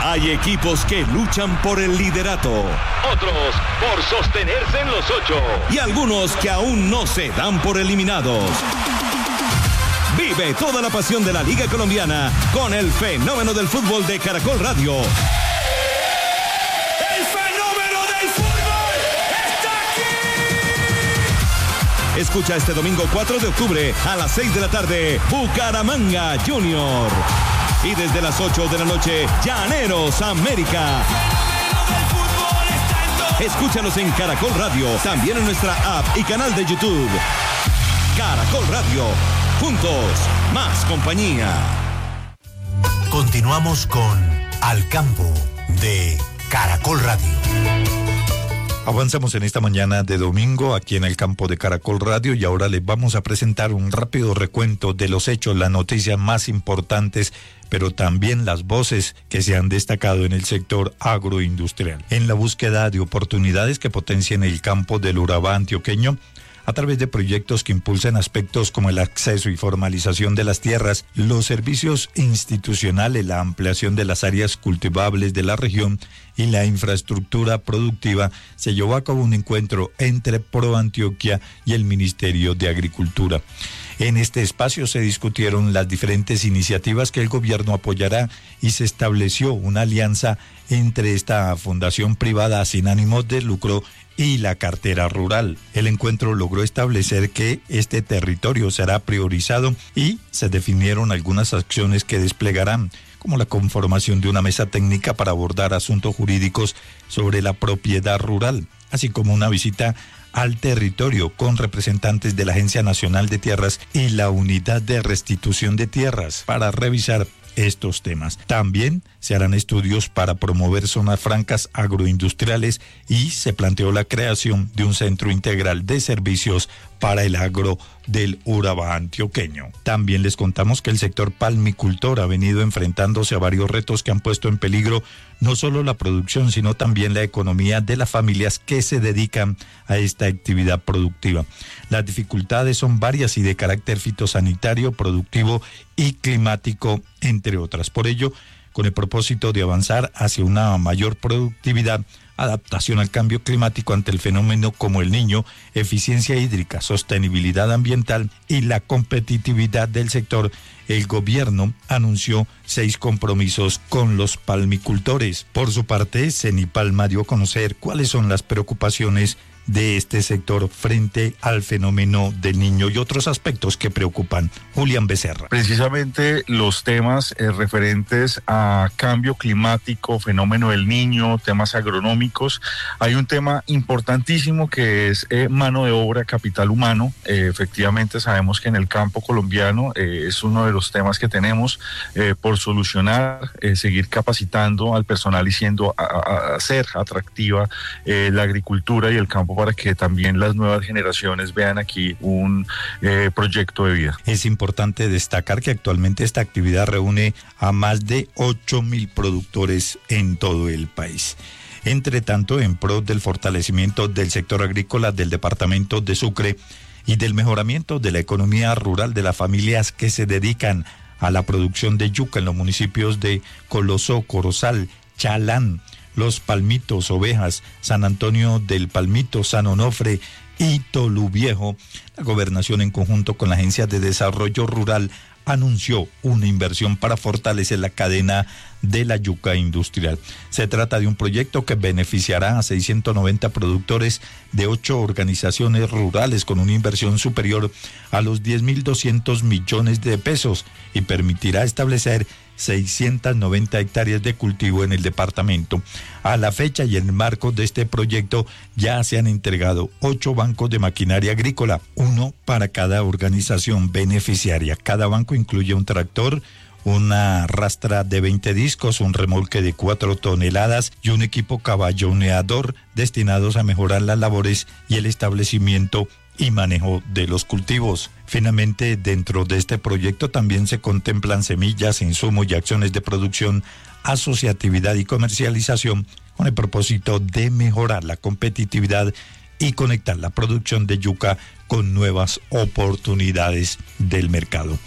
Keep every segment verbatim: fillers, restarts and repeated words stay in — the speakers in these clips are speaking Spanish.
Hay equipos que luchan por el liderato, otros por sostenerse en los ocho y algunos que aún no se dan por eliminados. Vive toda la pasión de la Liga Colombiana con el fenómeno del fútbol de Caracol Radio. ¡El fenómeno del fútbol está aquí! Escucha este domingo cuatro de octubre a las seis de la tarde, Bucaramanga Junior. Y desde las ocho de la noche, Llaneros América. Escúchanos en Caracol Radio, también en nuestra app y canal de YouTube. Caracol Radio, juntos, más compañía. Continuamos con Al Campo de Caracol Radio. Avanzamos en esta mañana de domingo aquí en el campo de Caracol Radio y ahora les vamos a presentar un rápido recuento de los hechos, las noticias más importantes, pero también las voces que se han destacado en el sector agroindustrial. En la búsqueda de oportunidades que potencien el campo del Urabá antioqueño, a través de proyectos que impulsen aspectos como el acceso y formalización de las tierras, los servicios institucionales, la ampliación de las áreas cultivables de la región y la infraestructura productiva, se llevó a cabo un encuentro entre ProAntioquia y el Ministerio de Agricultura. En este espacio se discutieron las diferentes iniciativas que el gobierno apoyará y se estableció una alianza entre esta fundación privada sin ánimos de lucro y la cartera rural. El encuentro logró establecer que este territorio será priorizado y se definieron algunas acciones que desplegarán, como la conformación de una mesa técnica para abordar asuntos jurídicos sobre la propiedad rural, así como una visita al territorio con representantes de la Agencia Nacional de Tierras y la Unidad de Restitución de Tierras para revisar estos temas. También se harán estudios para promover zonas francas agroindustriales y se planteó la creación de un centro integral de servicios para el agro del Urabá antioqueño. También les contamos que el sector palmicultor ha venido enfrentándose a varios retos que han puesto en peligro no solo la producción, sino también la economía de las familias que se dedican a esta actividad productiva. Las dificultades son varias y de carácter fitosanitario, productivo y climático, entre otras. Por ello, con el propósito de avanzar hacia una mayor productividad, adaptación al cambio climático ante el fenómeno como el Niño, eficiencia hídrica, sostenibilidad ambiental y la competitividad del sector, el gobierno anunció seis compromisos con los palmicultores. Por su parte, Cenipalma dio a conocer cuáles son las preocupaciones de este sector frente al fenómeno del Niño y otros aspectos que preocupan. Julián Becerra. Precisamente los temas eh, referentes a cambio climático, fenómeno del Niño, temas agronómicos. Hay un tema importantísimo que es eh, mano de obra, capital humano. Eh, efectivamente sabemos que en el campo colombiano eh, es uno de los temas que tenemos eh, por solucionar, eh, seguir capacitando al personal y siendo a, a, a hacer atractiva eh, la agricultura y el campo para que también las nuevas generaciones vean aquí un eh, proyecto de vida. Es importante destacar que actualmente esta actividad reúne a más de ocho mil productores en todo el país. Entre tanto, en pro del fortalecimiento del sector agrícola del departamento de Sucre y del mejoramiento de la economía rural de las familias que se dedican a la producción de yuca en los municipios de Colosó, Corozal, Chalán, Los Palmitos, Ovejas, San Antonio del Palmito, San Onofre y Toluviejo, la gobernación en conjunto con la Agencia de Desarrollo Rural anunció una inversión para fortalecer la cadena de la yuca industrial. Se trata de un proyecto que beneficiará a seiscientos noventa productores de ocho organizaciones rurales con una inversión superior a los diez mil doscientos millones de pesos y permitirá establecer seiscientas noventa hectáreas de cultivo en el departamento. A la fecha y en el marco de este proyecto ya se han entregado ocho bancos de maquinaria agrícola, uno para cada organización beneficiaria. Cada banco incluye un tractor, una rastra de veinte discos, un remolque de cuatro toneladas y un equipo caballoneador destinados a mejorar las labores y el establecimiento y manejo de los cultivos. Finalmente, dentro de este proyecto también se contemplan semillas, insumos y acciones de producción, asociatividad y comercialización con el propósito de mejorar la competitividad y conectar la producción de yuca con nuevas oportunidades del mercado.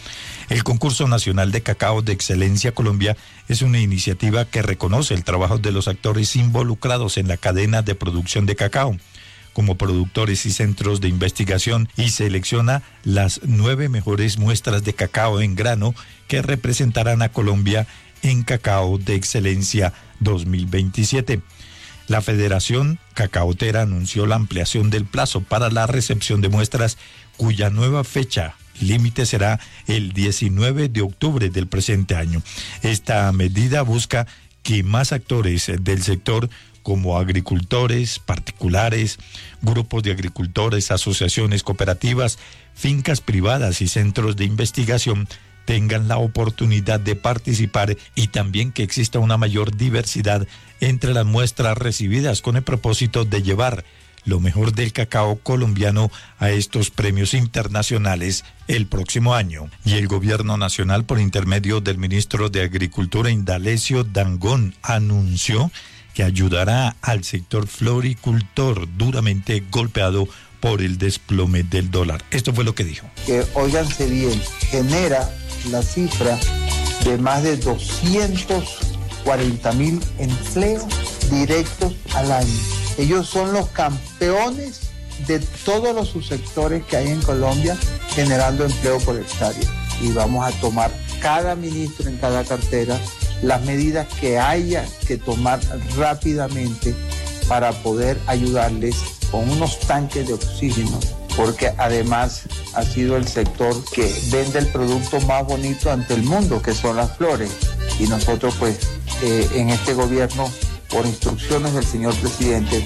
El Concurso Nacional de Cacao de Excelencia Colombia es una iniciativa que reconoce el trabajo de los actores involucrados en la cadena de producción de cacao, como productores y centros de investigación, y selecciona las nueve mejores muestras de cacao en grano que representarán a Colombia en Cacao de Excelencia dos mil veintisiete. La Federación Cacaotera anunció la ampliación del plazo para la recepción de muestras, cuya nueva fecha límite será el diecinueve de octubre del presente año. Esta medida busca que más actores del sector, como agricultores, particulares, grupos de agricultores, asociaciones cooperativas, fincas privadas y centros de investigación, tengan la oportunidad de participar, y también que exista una mayor diversidad entre las muestras recibidas, con el propósito de llevar lo mejor del cacao colombiano a estos premios internacionales el próximo año. Y el gobierno nacional, por intermedio del ministro de Agricultura, Indalecio Dangond, anunció que ayudará al sector floricultor duramente golpeado por el desplome del dólar. Esto fue lo que dijo. Que, óiganse bien, genera la cifra de más de doscientos cuarenta mil empleos directos al año. Ellos son los campeones de todos los subsectores que hay en Colombia generando empleo por hectárea. Y vamos a tomar cada ministro en cada cartera las medidas que haya que tomar rápidamente para poder ayudarles con unos tanques de oxígeno, porque además ha sido el sector que vende el producto más bonito ante el mundo, que son las flores. Y nosotros pues eh, en este gobierno, por instrucciones del señor presidente,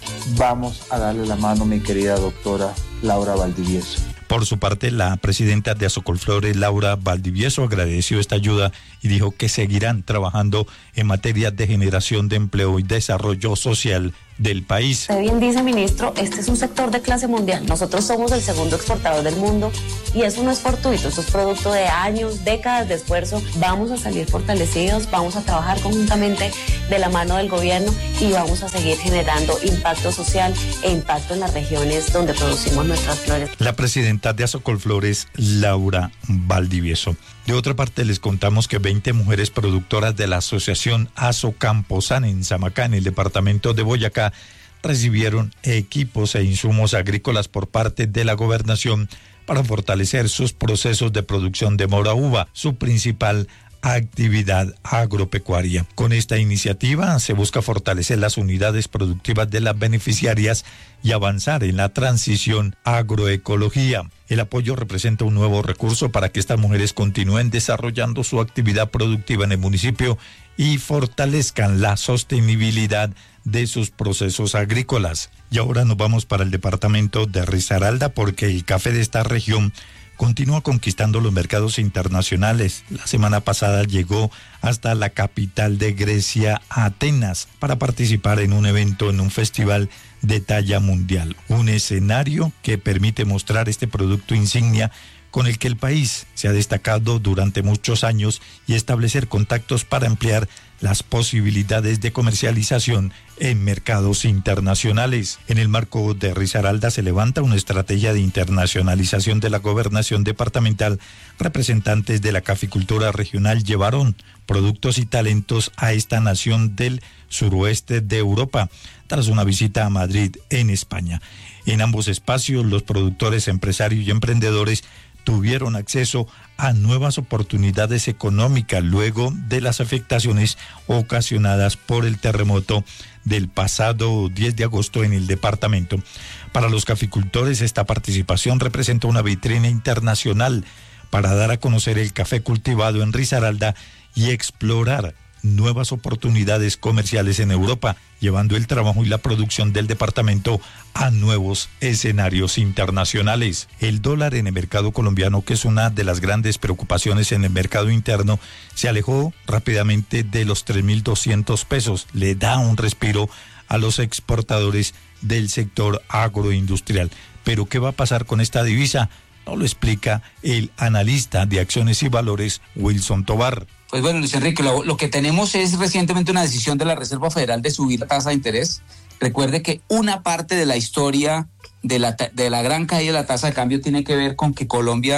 vamos a darle la mano a mi querida doctora Laura Valdivieso. Por su parte, la presidenta de Azocolflores, Laura Valdivieso, agradeció esta ayuda y dijo que seguirán trabajando en materia de generación de empleo y desarrollo social del país. Usted bien dice, ministro, este es un sector de clase mundial. Nosotros somos el segundo exportador del mundo y eso no es fortuito, eso es producto de años, décadas de esfuerzo. Vamos a salir fortalecidos, vamos a trabajar conjuntamente de la mano del gobierno y vamos a seguir generando impacto social e impacto en las regiones donde producimos nuestras flores. La presidenta de Azocolflores, Laura Valdivieso. De otra parte, les contamos que veinte mujeres productoras de la asociación Azocamposana en Samacá, en el departamento de Boyacá, recibieron equipos e insumos agrícolas por parte de la gobernación para fortalecer sus procesos de producción de mora uva, su principal actividad agropecuaria. Con esta iniciativa se busca fortalecer las unidades productivas de las beneficiarias y avanzar en la transición agroecología. El apoyo representa un nuevo recurso para que estas mujeres continúen desarrollando su actividad productiva en el municipio y fortalezcan la sostenibilidad de sus procesos agrícolas. Y ahora nos vamos para el departamento de Risaralda, porque el café de esta región continúa conquistando los mercados internacionales. La semana pasada llegó hasta la capital de Grecia, Atenas, para participar en un evento, en un festival de talla mundial. Un escenario que permite mostrar este producto insignia con el que el país se ha destacado durante muchos años y establecer contactos para ampliar las posibilidades de comercialización en mercados internacionales. En el marco de Risaralda se levanta una estrategia de internacionalización de la gobernación departamental. Representantes de la caficultura regional llevaron productos y talentos a esta nación del suroeste de Europa tras una visita a Madrid, en España. En ambos espacios, los productores, empresarios y emprendedores tuvieron acceso a nuevas oportunidades económicas luego de las afectaciones ocasionadas por el terremoto del pasado diez de agosto en el departamento. Para los caficultores, esta participación representa una vitrina internacional para dar a conocer el café cultivado en Risaralda y explorar nuevas oportunidades comerciales en Europa, llevando el trabajo y la producción del departamento a nuevos escenarios internacionales. El dólar en el mercado colombiano, que es una de las grandes preocupaciones en el mercado interno, se alejó rápidamente de los tres mil doscientos pesos. Le da un respiro a los exportadores del sector agroindustrial. Pero ¿qué va a pasar con esta divisa? Nos lo explica el analista de acciones y valores, Wilson Tovar. Pues bueno, Luis Enrique, lo, lo que tenemos es recientemente una decisión de la Reserva Federal de subir la tasa de interés. Recuerde que una parte de la historia de la, de la gran caída de la tasa de cambio tiene que ver con que Colombia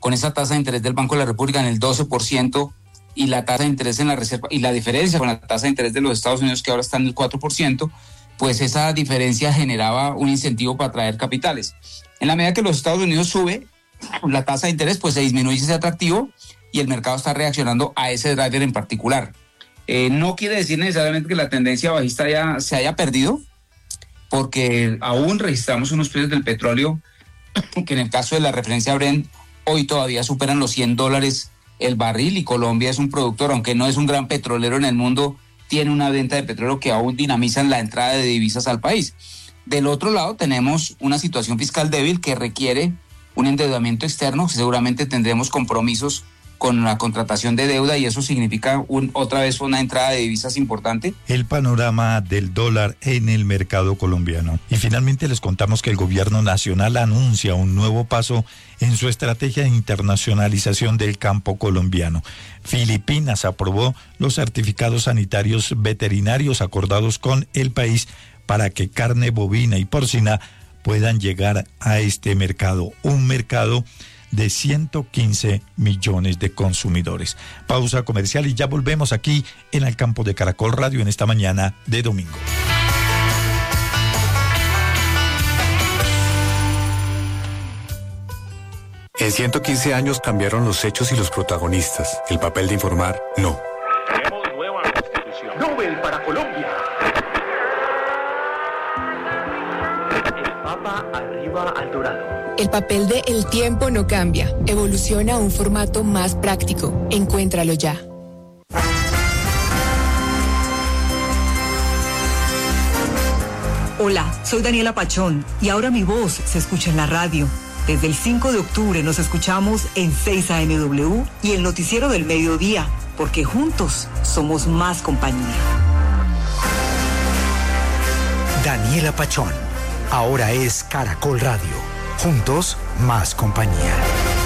con esa tasa de interés del Banco de la República en el doce por ciento y la tasa de interés en la reserva, y la diferencia con la tasa de interés de los Estados Unidos, que ahora está en el cuatro por ciento, pues esa diferencia generaba un incentivo para atraer capitales. En la medida que los Estados Unidos sube la tasa de interés, pues se disminuye ese atractivo y el mercado está reaccionando a ese driver en particular. Eh, no quiere decir necesariamente que la tendencia bajista ya se haya perdido, porque aún registramos unos precios del petróleo que en el caso de la referencia Brent hoy todavía superan los cien dólares el barril, y Colombia es un productor, aunque no es un gran petrolero en el mundo, tiene una venta de petróleo que aún dinamizan la entrada de divisas al país. Del otro lado tenemos una situación fiscal débil que requiere un endeudamiento externo. Seguramente tendremos compromisos con la contratación de deuda y eso significa un, otra vez una entrada de divisas importante. El panorama del dólar en el mercado colombiano. Y finalmente les contamos que el gobierno nacional anuncia un nuevo paso en su estrategia de internacionalización del campo colombiano. Filipinas aprobó los certificados sanitarios veterinarios acordados con el país para que carne bovina y porcina puedan llegar a este mercado, un mercado de ciento quince millones de consumidores. Pausa comercial y ya volvemos aquí en el campo de Caracol Radio en esta mañana de domingo. En ciento quince años cambiaron los hechos y los protagonistas. El papel de informar, no. Tenemos nueva constitución. Nobel para Colombia. El Papa arriba al dorado. El papel de El Tiempo no cambia. Evoluciona a un formato más práctico. Encuéntralo ya. Hola, soy Daniela Pachón y ahora mi voz se escucha en la radio. Desde el cinco de octubre nos escuchamos en seis A M W y el noticiero del mediodía, porque juntos somos más compañía. Daniela Pachón, ahora es Caracol Radio. Juntos, más compañía.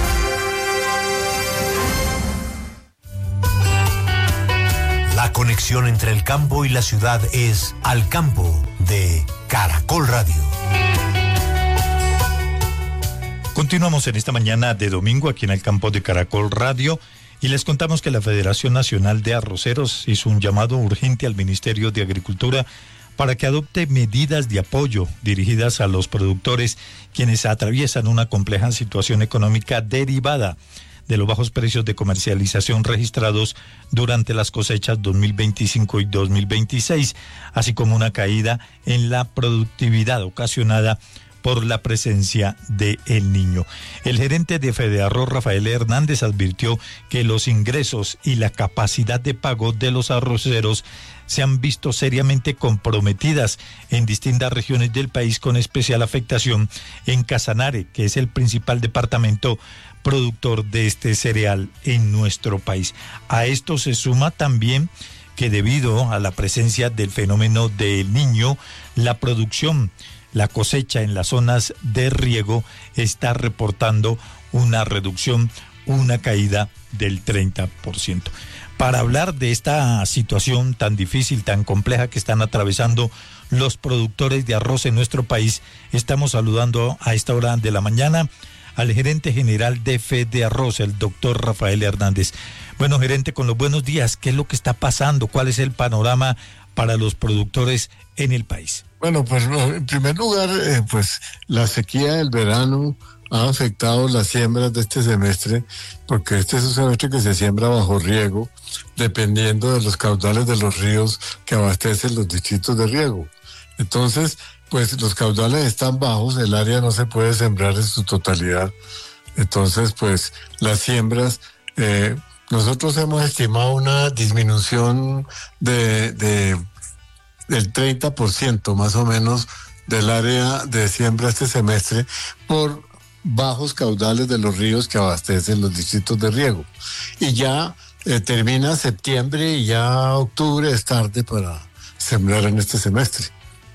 La conexión entre el campo y la ciudad es Al Campo de Caracol Radio. Continuamos en esta mañana de domingo aquí en el campo de Caracol Radio y les contamos que la Federación Nacional de Arroceros hizo un llamado urgente al Ministerio de Agricultura para que adopte medidas de apoyo dirigidas a los productores quienes atraviesan una compleja situación económica derivada de los bajos precios de comercialización registrados durante las cosechas dos mil veinticinco y dos mil veintiséis, así como una caída en la productividad ocasionada por la presencia de El Niño. El gerente de Fedearroz, Rafael Hernández, advirtió que los ingresos y la capacidad de pago de los arroceros se han visto seriamente comprometidas en distintas regiones del país, con especial afectación en Casanare, que es el principal departamento productor de este cereal en nuestro país. A esto se suma también que debido a la presencia del fenómeno del Niño, la producción, la cosecha en las zonas de riego está reportando una reducción, una caída del treinta por ciento. Para hablar de esta situación tan difícil, tan compleja que están atravesando los productores de arroz en nuestro país, estamos saludando a esta hora de la mañana al gerente general de Fedearroz, el doctor Rafael Hernández. Bueno, gerente, con los buenos días, ¿qué es lo que está pasando? ¿Cuál es el panorama para los productores en el país? Bueno, pues en primer lugar, eh, pues la sequía del verano ha afectado las siembras de este semestre, porque este es un semestre que se siembra bajo riego, dependiendo de los caudales de los ríos que abastecen los distritos de riego. Entonces, pues los caudales están bajos, el área no se puede sembrar en su totalidad. Entonces, pues las siembras, eh, nosotros hemos estimado una disminución de, de del treinta por ciento más o menos del área de siembra este semestre por bajos caudales de los ríos que abastecen los distritos de riego. Y ya eh, termina septiembre y ya octubre es tarde para sembrar en este semestre.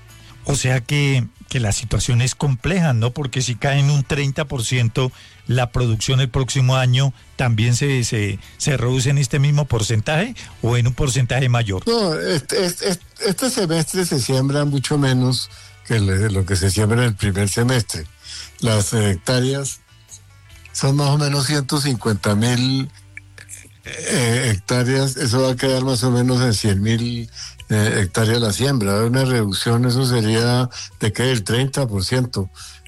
O sea que, que la situación es compleja, ¿no? Porque si cae en un treinta por ciento la producción el próximo año, ¿también se, se, se reduce en este mismo porcentaje o en un porcentaje mayor? No, este, este, este semestre se siembra mucho menos que lo que se siembra en el primer semestre. Las hectáreas son más o menos ciento cincuenta mil eh, hectáreas, eso va a quedar más o menos en cien mil eh, hectáreas la siembra. Una reducción, eso sería de que el treinta por ciento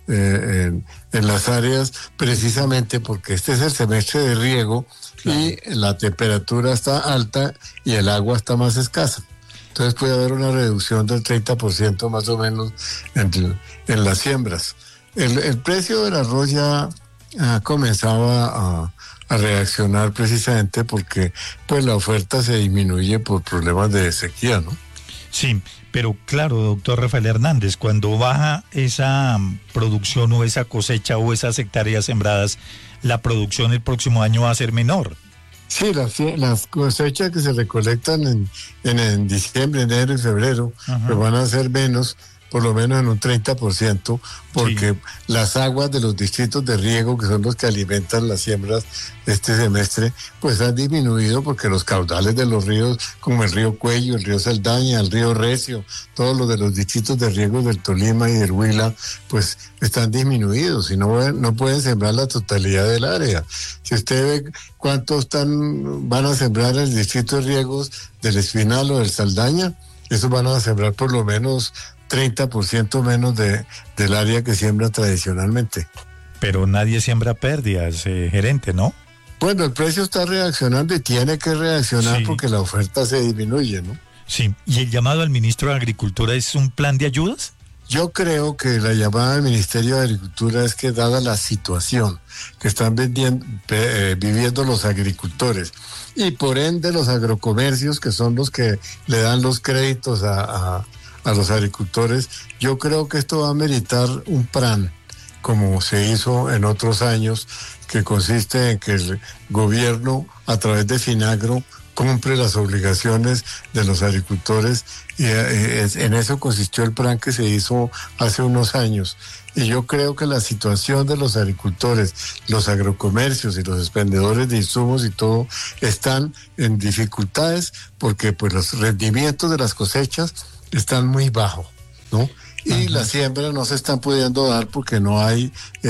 eh, en, en las áreas, precisamente porque este es el semestre de riego. Claro. Y la temperatura está alta y el agua está más escasa. Entonces puede haber una reducción del treinta por ciento más o menos en, en las siembras. El, el precio del arroz ya ha comenzado a, a reaccionar precisamente porque pues la oferta se disminuye por problemas de sequía, ¿no? Sí, pero claro, doctor Rafael Hernández, cuando baja esa producción o esa cosecha o esas hectáreas sembradas, la producción el próximo año va a ser menor. Sí, las, las cosechas que se recolectan en, en, en diciembre, enero y febrero, pues van a ser menos, por lo menos en un treinta por ciento, porque sí. Las aguas de los distritos de riego, que son los que alimentan las siembras este semestre, pues han disminuido porque los caudales de los ríos, como el río Cuello, el río Saldaña, el río Recio, todos los de los distritos de riego del Tolima y del Huila, pues están disminuidos y no, no pueden sembrar la totalidad del área. Si usted ve cuántos están, van a sembrar el distrito de riegos del Espinal o del Saldaña, esos van a sembrar por lo menos treinta por ciento menos de, del área que siembra tradicionalmente. Pero nadie siembra pérdidas, eh, gerente, ¿no? Bueno, el precio está reaccionando y tiene que reaccionar, sí, porque la oferta se disminuye, ¿no? Sí, ¿y el llamado al ministro de Agricultura es un plan de ayudas? Yo creo que la llamada del Ministerio de Agricultura es que, dada la situación que están vendiendo, eh, viviendo los agricultores y por ende los agrocomercios, que son los que le dan los créditos a, a a los agricultores, yo creo que esto va a meritar un plan, como se hizo en otros años, que consiste en que el gobierno, a través de Finagro, cumple las obligaciones de los agricultores, y en eso consistió el plan que se hizo hace unos años. Y yo creo que la situación de los agricultores, los agrocomercios y los expendedores de insumos y todo están en dificultades porque pues los rendimientos de las cosechas están muy bajos, ¿no? Y uh-huh. Las siembras no se están pudiendo dar porque no hay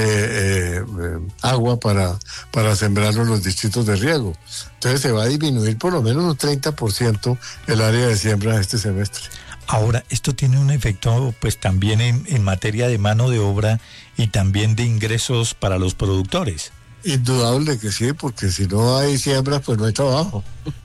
eh, eh, agua para, para sembrarlo en los distritos de riego. Entonces se va a disminuir por lo menos un treinta por ciento el área de siembra este semestre. Ahora, esto tiene un efecto pues también en, en materia de mano de obra y también de ingresos para los productores. Indudable que sí, porque si no hay siembras, pues no hay trabajo.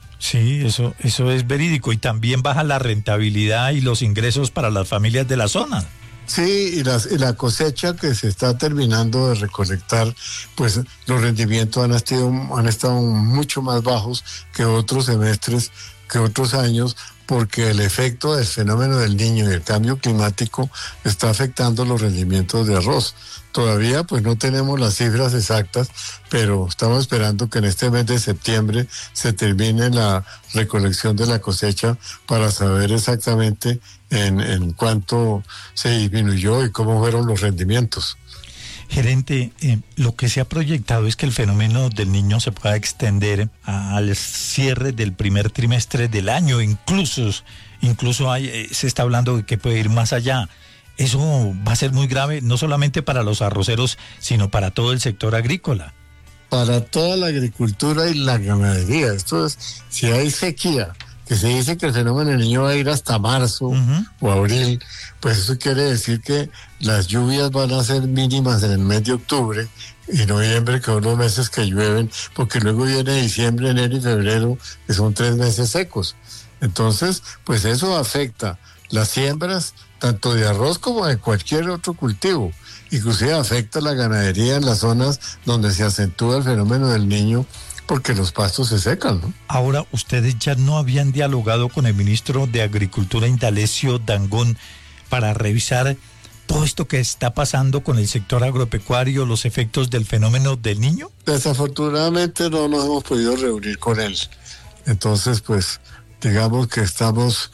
Sí, eso, eso es verídico. Y también baja la rentabilidad y los ingresos para las familias de la zona. Sí, y, las, y la cosecha que se está terminando de recolectar, pues los rendimientos han estado, han estado mucho más bajos que otros semestres, que otros años, porque el efecto del fenómeno del Niño y el cambio climático está afectando los rendimientos de arroz. Todavía pues no tenemos las cifras exactas, pero estamos esperando que en este mes de septiembre se termine la recolección de la cosecha para saber exactamente en, en cuánto se disminuyó y cómo fueron los rendimientos. Gerente, eh, lo que se ha proyectado es que el fenómeno del Niño se pueda extender al cierre del primer trimestre del año, incluso, incluso hay, eh, se está hablando de que puede ir más allá. Eso va a ser muy grave, no solamente para los arroceros, sino para todo el sector agrícola. Para toda la agricultura y la ganadería. Esto es, si hay sequía, que se dice que el fenómeno del Niño va a ir hasta marzo uh-huh. o abril, pues eso quiere decir que las lluvias van a ser mínimas en el mes de octubre y noviembre, que son los meses que llueven, porque luego viene diciembre, enero y febrero, que son tres meses secos. Entonces, pues eso afecta las siembras, tanto de arroz como de cualquier otro cultivo. Inclusive afecta la ganadería en las zonas donde se acentúa el fenómeno del Niño, porque los pastos se secan, ¿no? Ahora, ustedes ya no habían dialogado con el ministro de Agricultura, Indalecio Dangond, para revisar todo esto que está pasando con el sector agropecuario, los efectos del fenómeno del Niño. Desafortunadamente no nos hemos podido reunir con él. Entonces, pues, digamos que estamos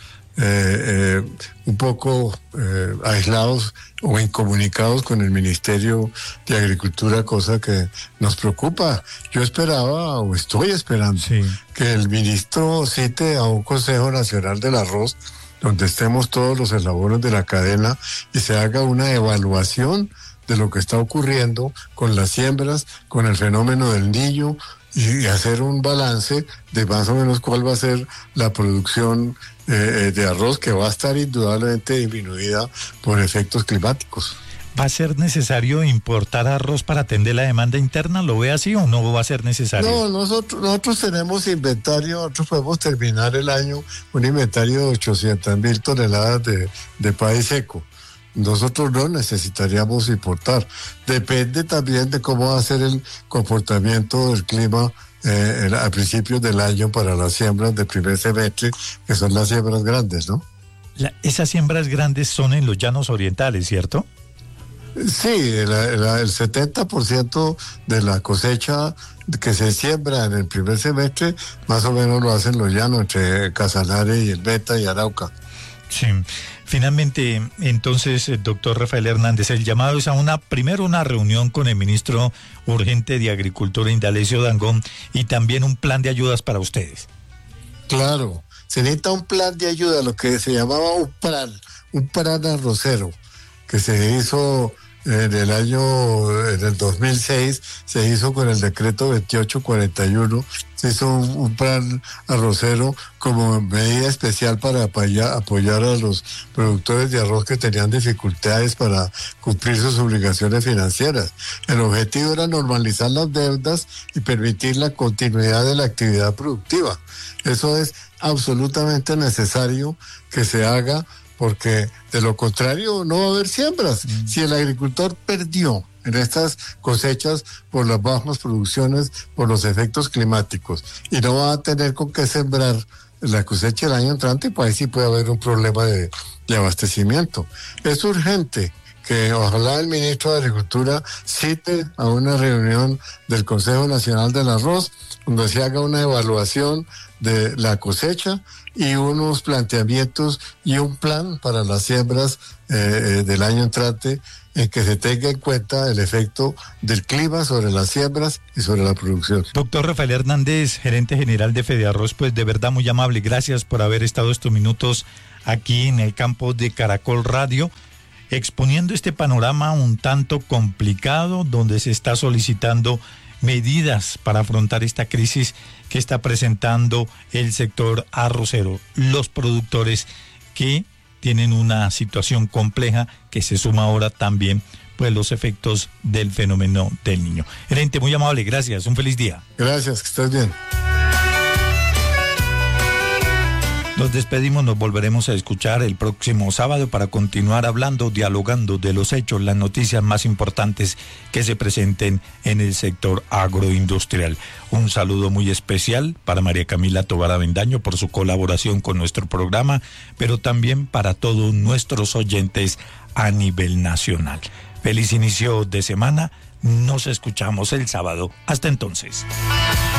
eh, eh, un poco eh, aislados o incomunicados con el Ministerio de Agricultura, cosa que nos preocupa. Yo esperaba o estoy esperando sí. que el ministro cite a un Consejo Nacional del Arroz donde estemos todos los eslabones de la cadena y se haga una evaluación de lo que está ocurriendo con las siembras, con el fenómeno del Niño, y hacer un balance de más o menos cuál va a ser la producción eh, de arroz, que va a estar indudablemente disminuida por efectos climáticos. ¿Va a ser necesario importar arroz para atender la demanda interna? ¿Lo ve así o no va a ser necesario? No, nosotros, nosotros tenemos inventario, nosotros podemos terminar el año un inventario de ochocientas mil toneladas de, de país seco. Nosotros no necesitaríamos importar. Depende también de cómo va a ser el comportamiento del clima eh, a principios del año para las siembras de primer semestre, que son las siembras grandes, ¿no? La, esas siembras grandes son en los llanos orientales, ¿cierto? Sí, la, la, el setenta por ciento de la cosecha que se siembra en el primer semestre, más o menos lo hacen los llanos, entre Casanare y el Meta y Arauca. Sí. Finalmente, entonces, doctor Rafael Hernández, el llamado es a una, primero una reunión con el ministro urgente de Agricultura, Indalecio Dangond, y también un plan de ayudas para ustedes. Claro, se necesita un plan de ayuda, lo que se llamaba un plan, un plan arrocero, que se hizo en el año, en el dos mil seis, se hizo con el decreto veintiocho cuarenta y uno, se hizo un, un plan arrocero como medida especial para apoyar, apoyar a los productores de arroz que tenían dificultades para cumplir sus obligaciones financieras. El objetivo era normalizar las deudas y permitir la continuidad de la actividad productiva. Eso es absolutamente necesario que se haga, porque de lo contrario no va a haber siembras. Mm. Si el agricultor perdió en estas cosechas por las bajas producciones, por los efectos climáticos, y no va a tener con qué sembrar la cosecha del año entrante, pues ahí sí puede haber un problema de, de abastecimiento. Es urgente que ojalá el ministro de Agricultura cite a una reunión del Consejo Nacional del Arroz, donde se haga una evaluación de la cosecha y unos planteamientos y un plan para las siembras eh, del año entrante, en que se tenga en cuenta el efecto del clima sobre las siembras y sobre la producción. Doctor Rafael Hernández, gerente general de Fedearroz, pues de verdad muy amable, gracias por haber estado estos minutos aquí en el campo de Caracol Radio, exponiendo este panorama un tanto complicado, donde se está solicitando medidas para afrontar esta crisis que está presentando el sector arrocero, los productores que tienen una situación compleja que se suma ahora también pues los efectos del fenómeno del Niño. Gerente, muy amable, gracias, un feliz día. Gracias, que estés bien. Nos despedimos, nos volveremos a escuchar el próximo sábado para continuar hablando, dialogando de los hechos, las noticias más importantes que se presenten en el sector agroindustrial. Un saludo muy especial para María Camila Tobar Avendaño por su colaboración con nuestro programa, pero también para todos nuestros oyentes a nivel nacional. Feliz inicio de semana, nos escuchamos el sábado. Hasta entonces.